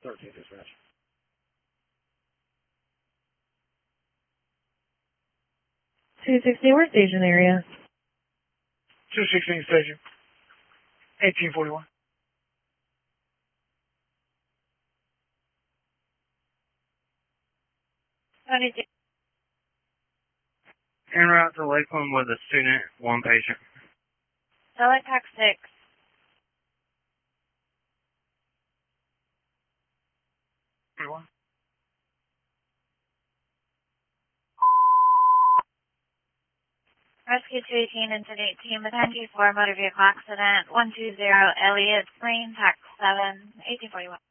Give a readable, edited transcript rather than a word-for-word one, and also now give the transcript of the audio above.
13 dispatch. 260, where station area? 216 station. 1841. En route to Lakeland with a student, one patient. Teletext 6. Rescue 218, Incident 18, with 94 motor vehicle accident, 120 Elliott, Green, tax 7, 1841.